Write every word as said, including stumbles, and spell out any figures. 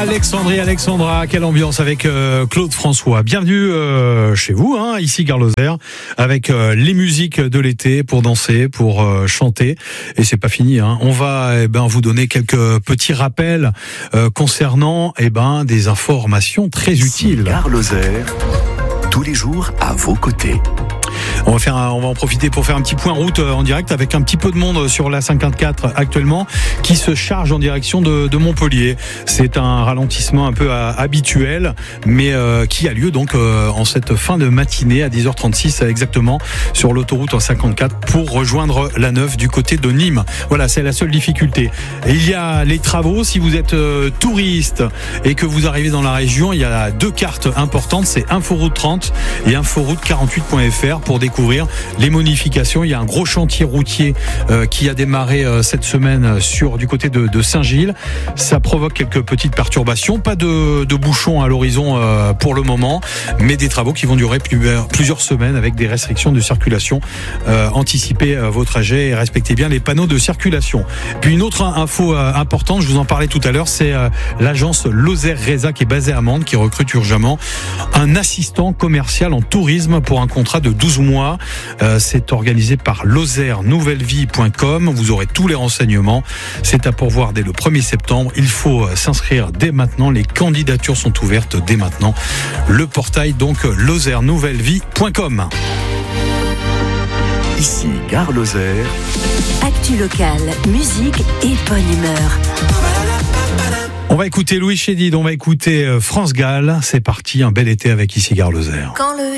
Alexandrie, Alexandra, quelle ambiance avec euh, Claude François. Bienvenue euh, chez vous, hein, ici Gare Lozère, avec euh, les musiques de l'été pour danser, pour euh, chanter. Et c'est pas fini, hein. On va eh ben vous donner quelques petits rappels euh, concernant eh ben des informations très utiles. Gare Lozère, tous les jours à vos côtés. On va faire, un, on va en profiter pour faire un petit point route en direct avec un petit peu de monde sur la cinquante-quatre actuellement qui se charge en direction de, de Montpellier. C'est un ralentissement un peu à, habituel, mais euh, qui a lieu donc euh, en cette fin de matinée à dix heures trente-six exactement sur l'autoroute en cinquante-quatre pour rejoindre la Neuve du côté de Nîmes. Voilà, c'est la seule difficulté. Et il y a les travaux. Si vous êtes euh, touriste et que vous arrivez dans la région, il y a deux cartes importantes, c'est Inforoute trente et Inforoute quarante-huit point f r pour découvrir les modifications. Il y a un gros chantier routier euh, qui a démarré euh, cette semaine sur du côté de, de Saint-Gilles. Ça provoque quelques petites perturbations, pas de, de bouchons à l'horizon euh, pour le moment, mais des travaux qui vont durer plus, plusieurs semaines avec des restrictions de circulation. Euh, anticipez euh, vos trajets et respectez bien les panneaux de circulation. Puis une autre info euh, importante, je vous en parlais tout à l'heure, c'est euh, l'agence Lozère Reza qui est basée à Mende qui recrute urgemment un assistant commercial en tourisme pour un contrat de douze mois. Euh, c'est organisé par lozère nouvelle vie point com. Vous aurez tous les renseignements. C'est à pourvoir dès le premier septembre. Il faut s'inscrire dès maintenant. Les candidatures sont ouvertes dès maintenant. Le portail donc lozère nouvelle vie point com. Ici Gare Lozère. Actu locale, musique et bonne humeur. On va écouter Louis Chédid, on va écouter France Gall. C'est parti, un bel été avec ici Gare Lozère. Quand le